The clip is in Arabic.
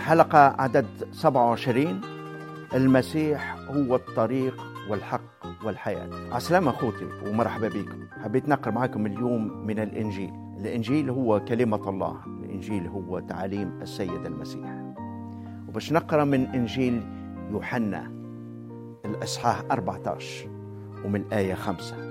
الحلقة عدد 27. المسيح هو الطريق والحق والحياة. عسلامة أخوتي ومرحبا بكم. حبيت نقرأ معكم اليوم من الإنجيل. الإنجيل هو كلمة الله، الإنجيل هو تعاليم السيد المسيح. وباش نقرأ من إنجيل يوحنا الإصحاح 14 ومن آية 5.